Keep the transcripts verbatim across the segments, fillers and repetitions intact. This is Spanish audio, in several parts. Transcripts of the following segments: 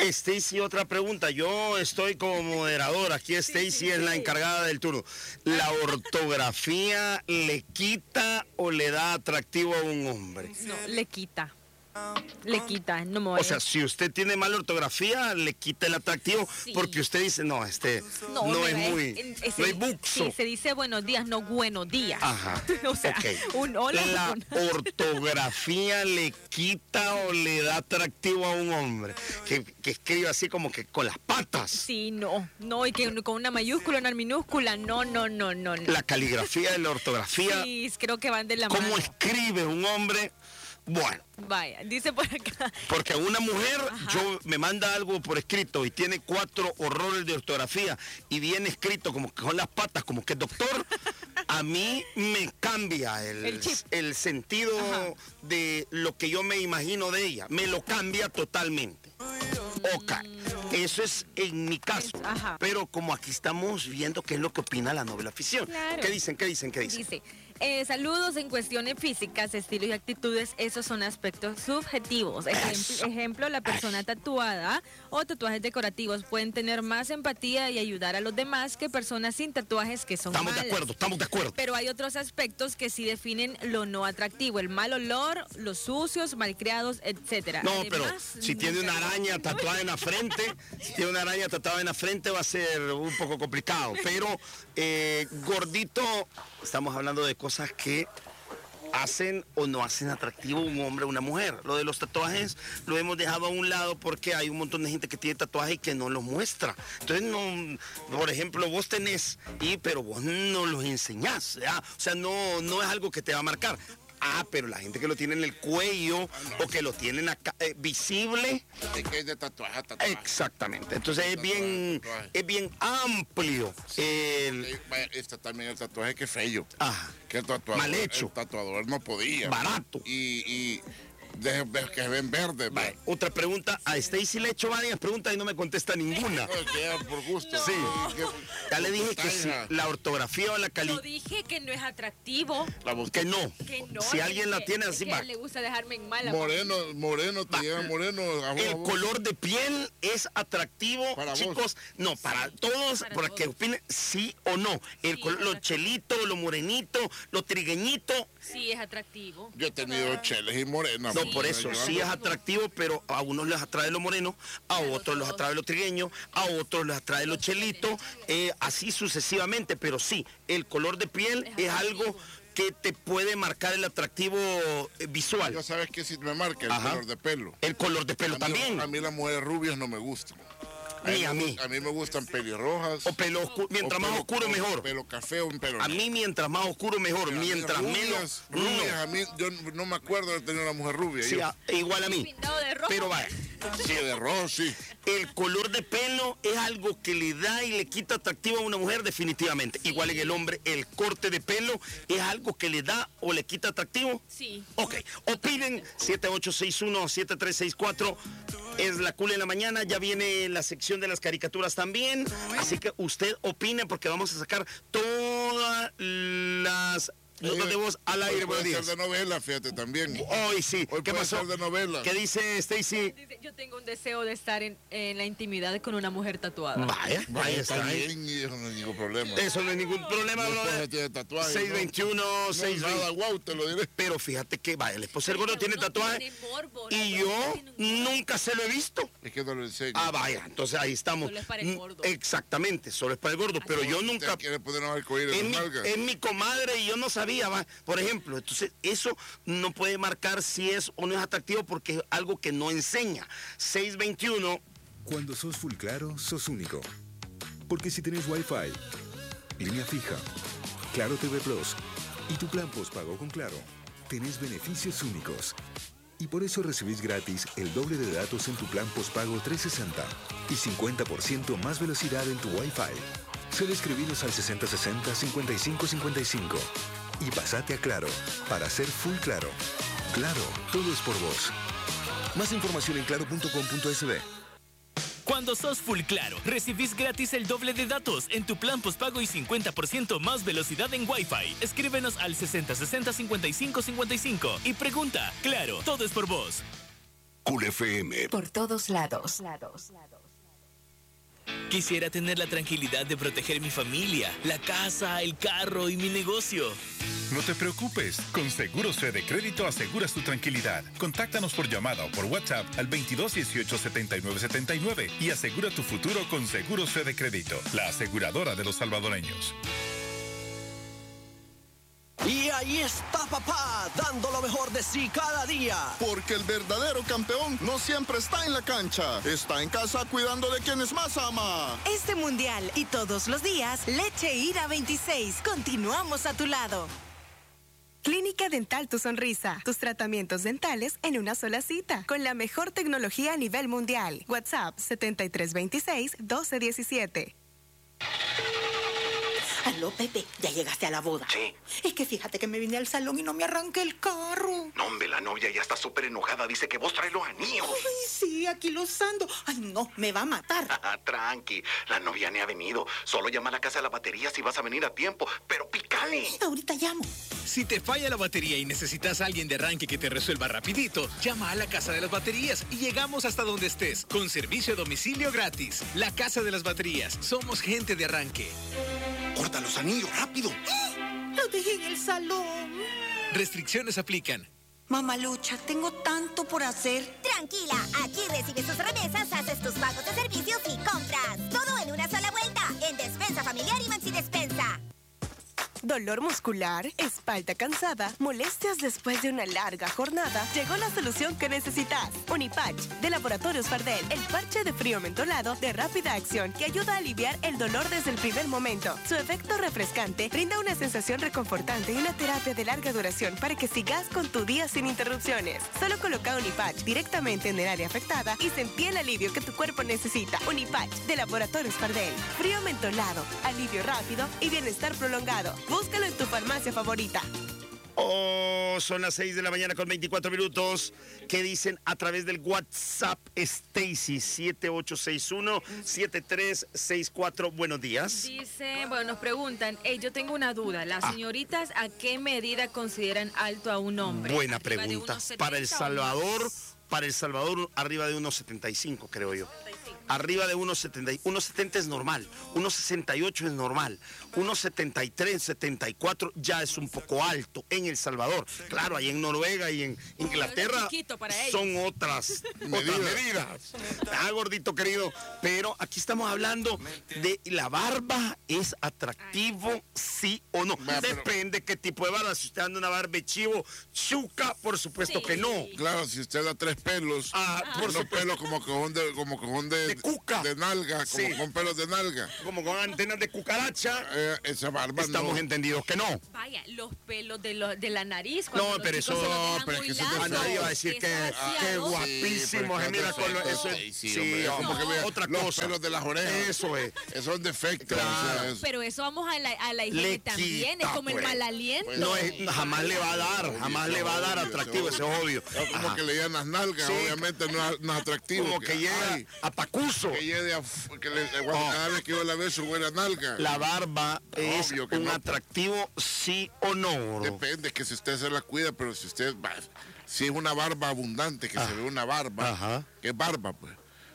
Stacy, otra pregunta. Yo estoy como moderador. Aquí Stacy sí, sí, es sí. la encargada del turno. ¿La ortografía le quita o le da atractivo a un hombre? No, le quita. Le quita, no me voy. O sea, si usted tiene mala ortografía, le quita el atractivo, sí. porque usted dice, no, este no, no es muy, es, no hay buxo. Sí, se dice buenos días, no buenos días. Ajá. O sea, okay. un hola. ¿La un... ortografía le quita o le da atractivo a un hombre? Que, que escribe así como que con las patas. Sí, no, no, y que con una mayúscula, una minúscula, no, no, no, no. La caligrafía y la ortografía. Sí, creo que van de la mano. ¿Cómo mano. escribe un hombre? Bueno. Vaya, dice por acá. Porque a una mujer, Ajá. yo me manda algo por escrito y tiene cuatro horrores de ortografía y viene escrito como que con las patas, como que doctor, a mí me cambia el, el, el sentido Ajá. de lo que yo me imagino de ella. Me lo cambia totalmente. Ok. Eso es en mi caso. Ajá. Pero como aquí estamos viendo qué es lo que opina la noble afición. Claro. ¿Qué dicen? ¿Qué dicen? ¿Qué dicen? Dice, eh, saludos en cuestiones físicas, estilos y actitudes, esos son aspectos subjetivos. Ejemplo, ejemplo, la persona tatuada o tatuajes decorativos pueden tener más empatía y ayudar a los demás que personas sin tatuajes que son Estamos malas. de acuerdo, estamos de acuerdo. Pero hay otros aspectos que sí definen lo no atractivo, el mal olor, los sucios, malcriados, etcétera. No, Además, pero si tiene una araña tatuada en la frente, si tiene una araña tatuada en la frente va a ser un poco complicado. Pero eh, gordito, estamos hablando de cosas que hacen o no hacen atractivo un hombre o una mujer. Lo de los tatuajes lo hemos dejado a un lado porque hay un montón de gente que tiene tatuajes y que no los muestra. Entonces, no, por ejemplo, vos tenés, y, pero vos no los enseñás, ¿ya? O sea, no, no es algo que te va a marcar. Ah, pero la gente que lo tiene en el cuello ah, no. o que lo tienen acá eh, visible. ¿De qué es de tatuaje a tatuaje? Exactamente. Entonces es tatuaje, bien, tatuaje. es bien amplio. Sí, el... Está también el tatuaje que es feo. Ah, que el tatuador, mal hecho. El tatuador no podía. Barato. Y, y de, de, que se ven verdes. Vale. Otra pregunta. A Stacy le he hecho varias preguntas y no me contesta ninguna. No, que por gusto. No. Sí. Que, ya le dije que si la ortografía o la calidad. Yo dije que no es atractivo. Que no. Que no. Si alguien la tiene así, va. Le gusta dejarme en mala. Moreno, moreno, te lleva moreno. A vos, el a vos. color de piel es atractivo, para chicos. Vos. No, para sí, todos, para para todos. que opinen sí o no. El sí, color, lo chelito, lo morenito, lo trigueñito. Sí, es atractivo. Yo he tenido ah. cheles y morenas. No, sí, por eso, sí es atractivo, pero a unos les atrae lo moreno, a otros les atrae lo trigueño, a otros les atrae lo chelito, eh, así sucesivamente, pero sí, el color de piel es, es algo que te puede marcar el atractivo eh, visual. Ya sabes que si me marca el Ajá. color de pelo. El color de pelo a también. Mí, a mí las mujeres rubias no me gustan. Ni a mí. A mí me gustan pelirrojas. O pelo oscuro. Mientras o más pelo, oscuro, mejor. Pelo café o un pelo. A mí, mientras más oscuro, mejor. Pero mientras menos. Rubias, no. A mí, yo no me acuerdo de tener una mujer rubia. Sí, yo. a, igual a mí. Pintado de rojo. Pero vaya. Sí, de rojo, sí. El color de pelo es algo que le da y le quita atractivo a una mujer, definitivamente. Sí. Igual en el hombre, el corte de pelo es algo que le da o le quita atractivo. Sí. Ok. Opinen. siete ocho seis uno, siete tres seis cuatro. Es la Cool en la mañana. Ya viene la sección de las caricaturas también. Así que usted opine porque vamos a sacar todas las notas de voz al aire. Puede Buenos ser días. de novela, fíjate, también. Hoy sí. Hoy ¿Qué puede pasó? ser de novela. ¿Qué dice Stacy? Dice, yo tengo un deseo de estar en, en la intimidad con una mujer tatuada. Vaya, vaya, está está bien y eso no es ningún problema. Eso no es ningún problema, Mi bro. esposa tiene tatuaje, seis veintiuno, no, seis veinte. No, nada, guau, te lo diré. Pero fíjate que, vaya, el esposo del gordo tiene no tatuaje tiene morbo, y no, yo no tiene nunca se lo he visto. Es que no lo enseño. Ah, vaya, entonces ahí estamos. Solo es para el gordo. Exactamente, solo es para el gordo, pero yo nunca... quiere poner un arcoíris Es en mi, la nalga. es mi comadre y yo no sabía, va. Por ejemplo, entonces eso no puede marcar si es o no es atractivo porque es algo que no enseña. seis veintiuno. Cuando sos full claro, sos único. Porque si tenés Wi-Fi, línea fija, Claro T V Plus y tu plan postpago con Claro, tenés beneficios únicos. Y por eso recibís gratis el doble de datos en tu plan postpago trescientos sesenta y cincuenta por ciento más velocidad en tu Wi-Fi. Solo escribinos al sesenta sesenta, cincuenta y cinco cincuenta y cinco y pasate a Claro para ser full claro. Claro, todo es por vos. Más información en claro punto com punto es be. Cuando sos full claro, recibís gratis el doble de datos en tu plan postpago y cincuenta por ciento más velocidad en Wi-Fi. Escríbenos al sesenta sesenta, cincuenta y cinco cincuenta y cinco y pregunta. Claro, todo es por vos. Cool F M. Por todos lados. Quisiera tener la tranquilidad de proteger mi familia, la casa, el carro y mi negocio. No te preocupes, con Seguros Fede Crédito aseguras tu tranquilidad. Contáctanos por llamada o por WhatsApp al veintidós dieciocho setenta y nueve setenta y nueve y asegura tu futuro con Seguros Fede Crédito, la aseguradora de los salvadoreños. Y ahí está papá, dando lo mejor de sí cada día. Porque el verdadero campeón no siempre está en la cancha, está en casa cuidando de quienes más ama. Este mundial y todos los días, Leche Ira veintiséis, continuamos a tu lado. Clínica Dental Tu Sonrisa. Tus tratamientos dentales en una sola cita. Con la mejor tecnología a nivel mundial. WhatsApp setenta y tres veintiséis doce diecisiete. Aló, Pepe, ¿ya llegaste a la boda? Sí. Es que fíjate que me vine al salón y no me arranqué el carro. No, hombre, la novia ya está súper enojada. Dice que vos traes los anillos. Ay, sí, aquí los ando. Ay, no, me va a matar. Tranqui, la novia ni ha venido. Solo llama a la casa de la batería si vas a venir a tiempo. Pero pícale. Ahorita llamo. Si te falla la batería y necesitas a alguien de arranque que te resuelva rapidito, llama a la Casa de las Baterías y llegamos hasta donde estés, con servicio a domicilio gratis. La Casa de las Baterías. Somos gente de arranque. Corta los anillos, rápido. Los dejé en el salón. Restricciones aplican. Mamalucha, tengo tanto por hacer. Tranquila, aquí recibes tus remesas, haces tus pagos de servicios y compras. Todo en una sola vuelta, en Despensa Familiar y Maxi Despensa. Dolor muscular, espalda cansada, molestias después de una larga jornada. Llegó la solución que necesitas. Unipatch, de Laboratorios Fardel. El parche de frío mentolado de rápida acción que ayuda a aliviar el dolor desde el primer momento. Su efecto refrescante brinda una sensación reconfortante y una terapia de larga duración para que sigas con tu día sin interrupciones. Solo coloca Unipatch directamente en el área afectada y sentí el alivio que tu cuerpo necesita. Unipatch, de Laboratorios Fardel. Frío mentolado, alivio rápido y bienestar prolongado. Búscalo en tu farmacia favorita. Oh, son las seis de la mañana con veinticuatro minutos. ¿Qué dicen a través del WhatsApp? Stacy siete ocho seis uno siete tres seis cuatro. Buenos días. Dice, bueno, nos preguntan, hey, yo tengo una duda. ¿Las Ah. señoritas a qué medida consideran alto a un hombre? Buena ¿Arriba de pregunta. uno setenta Para El o Salvador, más? para El Salvador, arriba de uno setenta y cinco, creo yo. Arriba de uno setenta. uno setenta es normal. uno sesenta y ocho es normal. uno setenta y tres, setenta y cuatro ya es un poco alto en El Salvador. Claro, ahí en Noruega y en Inglaterra son otras medidas. otras medidas. Ah, gordito querido. Pero aquí estamos hablando de la barba. ¿Es atractivo, sí o no? Va, pero- Depende qué tipo de barba. Si usted anda una barba de chivo, chuca, por supuesto que no. Claro, si usted da tres pelos, Ah, por unos supuesto. pelos como cojón de, como cojón de, De cuca. de nalga, como Sí. con pelos de nalga. Como con antenas de cucaracha. Eh, esa barba Estamos no. entendidos que no. Vaya, los pelos de, lo- de la nariz. No, cuando los pero chicos eso- se los dejan pero es muy que eso es largos, Ah, nadie va a decir es que, demasiado. que guapísimo. se mira con lo- eso es- Sí, sí, hombre, hombre, como que vea, otra los cosa. pelos de las orejas. Eso es. Esos son defectos. Claro. o sea, es- Pero eso vamos a la, a la higiene Le también, quita, es como pues. el mal aliento. No es, jamás le va a dar, obvio, jamás eso le va a dar obvio, atractivo, eso eso es obvio. es como Ajá. que le llegan las nalgas, Sí. obviamente no es, no es atractivo. Como que llega ay, a pacuso. que llegue a, f- que le, cuando Oh. cada vez que yo la beso huele a nalga. La barba es Obvio que un no. atractivo, sí o no, gordo? Depende, que si usted se la cuida, pero si usted, va- si es una barba abundante, que Ah. se ve una barba, Ajá. que es barba, pues.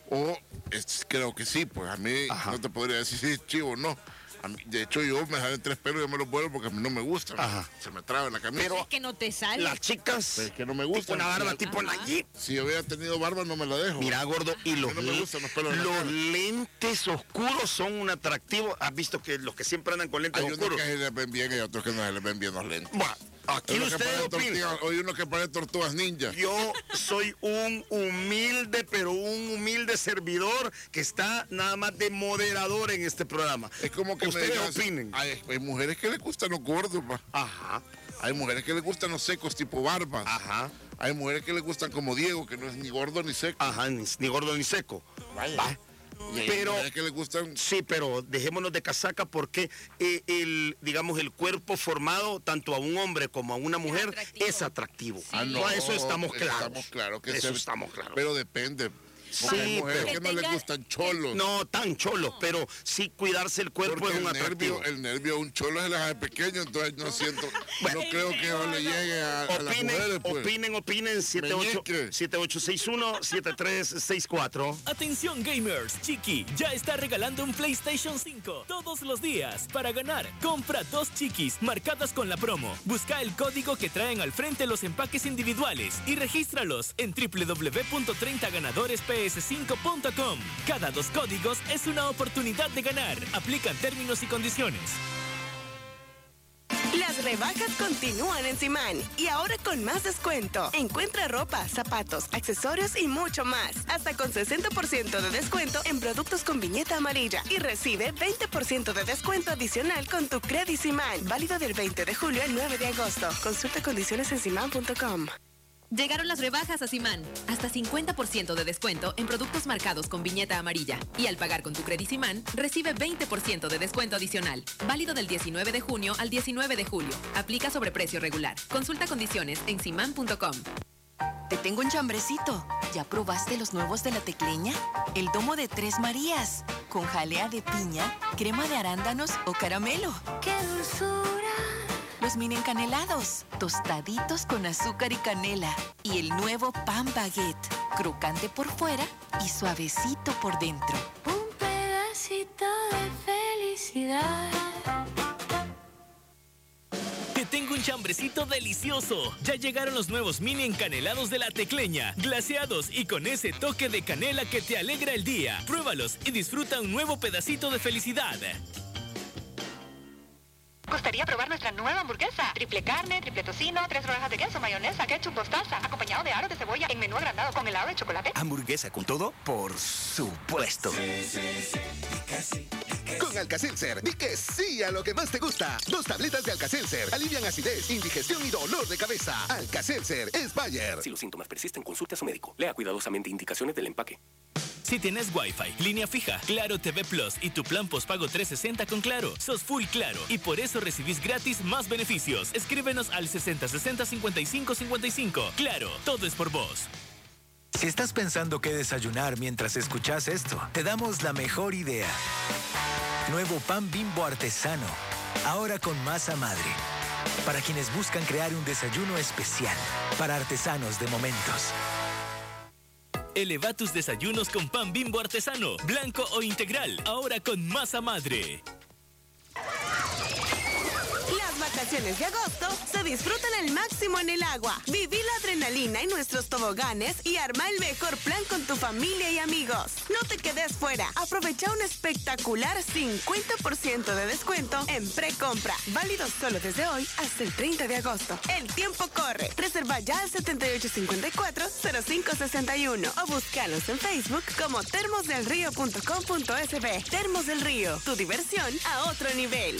O es- creo que sí, pues a mí Ajá. no te podría decir si es chivo o no. A mí- de hecho, yo me salen tres pelos y yo me los vuelvo porque a mí no me gustan. Ajá. Se me traba en la camisa. Pero Es que no te sale. las chicas, Pero es que no me tipo gustan. una barba Si- tipo Nayib. Si yo hubiera tenido barba, no me la dejo. Mira, gordo, y los, no me le- gustan los pelos de la los cara. lentes oscuros son un atractivo. ¿Has visto que los que siempre andan con lentes Hay unos oscuros? que se les ven bien y otros que no se les ven bien los lentes. Bueno, aquí Hay unos que ustedes parecen opinan. tortugas- Hay unos que parecen tortugas ninja. Yo soy un humilde, pero un humilde servidor que está nada más de moderador en este programa. Es como que me ustedes digas, opinen. Hay, hay mujeres que les gustan los gordos, pa. Ajá, Hay mujeres que les gustan los secos tipo barbas. ajá, Hay mujeres que les gustan como Diego, que no es ni gordo ni seco. ajá, ni, ni gordo ni seco. Vaya. Va. Y hay Pero- mujeres que les gustan. Sí, pero dejémonos de casaca porque eh, el, digamos, el cuerpo formado tanto a un hombre como a una mujer atractivo. es atractivo. Ah, No, eso estamos claros. Estamos claros que Eso se- estamos claros. Pero depende. Sí, hay mujeres pero- que no les gustan cholos. No, tan cholos, pero sí cuidarse el cuerpo Porque es un el atractivo. nervio, el nervio de un cholo se les hace pequeño, entonces no siento, no creo que eso le llegue a, a las Opinen, mujeres, pues. opinen, opinen, siete ocho seis uno, siete tres seis cuatro. Atención gamers, Chiqui ya está regalando un PlayStation cinco todos los días para ganar. Compra dos Chiquis marcadas con la promo. Busca el código que traen al frente los empaques individuales y regístralos en doble u doble u doble u punto treinta ganadores p s cinco punto com. Cada dos códigos es una oportunidad de ganar. Aplican términos y condiciones. Las rebajas continúan en Simán y ahora con más descuento. Encuentra ropa, zapatos, accesorios y mucho más. Hasta con sesenta por ciento de descuento en productos con viñeta amarilla y recibe veinte por ciento de descuento adicional con tu Credit Simán. Válido del veinte de julio al nueve de agosto. Consulta condiciones en simán punto com. Llegaron las rebajas a Simán. Hasta cincuenta por ciento de descuento en productos marcados con viñeta amarilla. Y al pagar con tu Credit Simán, recibe veinte por ciento de descuento adicional. Válido del diecinueve de junio al diecinueve de julio. Aplica sobre precio regular. Consulta condiciones en simán punto com. Te tengo un chambrecito. ¿Ya probaste los nuevos de La Tecleña? El domo de Tres Marías, con jalea de piña, crema de arándanos o caramelo. ¡Qué dulzura! Los mini encanelados, tostaditos con azúcar y canela. Y el nuevo pan baguette, crocante por fuera y suavecito por dentro. Un pedacito de felicidad. Te tengo un chambrecito delicioso. Ya llegaron los nuevos mini encanelados de La Tecleña, glaseados y con ese toque de canela que te alegra el día. Pruébalos y disfruta un nuevo pedacito de felicidad. ¿Gustaría probar nuestra nueva hamburguesa? Triple carne, triple tocino, tres rodajas de queso, mayonesa, ketchup, mostaza, acompañado de aros de cebolla en menú agrandado con helado de chocolate. ¿Hamburguesa con todo? Por supuesto. Con Alka-Seltzer, di que sí a lo que más te gusta. Dos tabletas de Alka-Seltzer alivian acidez, indigestión y dolor de cabeza. Alka-Seltzer es Bayer. Si los síntomas persisten, consulte a su médico. Lea cuidadosamente indicaciones del empaque. Si tienes Wi-Fi, línea fija, Claro T V Plus y tu plan postpago trescientos sesenta con Claro, sos full Claro y por eso recibís gratis más beneficios. Escríbenos al sesenta sesenta cincuenta y cinco cincuenta y cinco. Claro, todo es por vos. Si estás pensando qué desayunar mientras escuchas esto, te damos la mejor idea. Nuevo pan Bimbo artesano, ahora con masa madre. Para quienes buscan crear un desayuno especial, para artesanos de momentos. Eleva tus desayunos con pan Bimbo artesano, blanco o integral, ahora con masa madre. Las vacaciones de agosto se disfrutan al máximo en el agua. Viví la adrenalina en nuestros toboganes y arma el mejor plan con tu familia y amigos. No te quedes fuera. Aprovecha un espectacular cincuenta por ciento de descuento en precompra. Válido solo desde hoy hasta el treinta de agosto. El tiempo corre. Reserva ya al setenta y ocho cincuenta y cuatro cero cinco sesenta y uno o búscanos en Facebook como termosdelrío punto com punto es be. Termos del Río, tu diversión a otro nivel.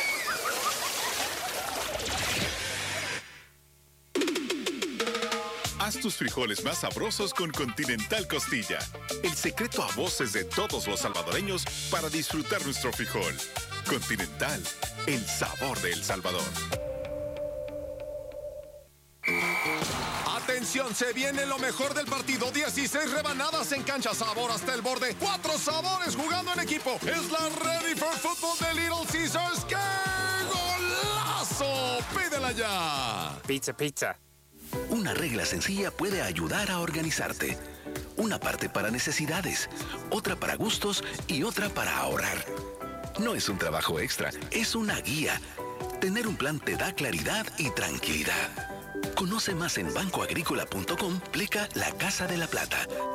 Haz tus frijoles más sabrosos con Continental Costilla. El secreto a voces de todos los salvadoreños para disfrutar nuestro frijol. Continental, el sabor de El Salvador. Atención, se viene lo mejor del partido. dieciséis rebanadas en cancha, sabor hasta el borde. Cuatro sabores jugando en equipo. Es la Ready for Football de Little Caesars. ¡Qué golazo! ¡Pídela ya! Pizza, pizza. Una regla sencilla puede ayudar a organizarte. Una parte para necesidades, otra para gustos y otra para ahorrar. No es un trabajo extra, es una guía. Tener un plan te da claridad y tranquilidad. Conoce más en banco agrícola punto com, pleca La Casa de la Plata.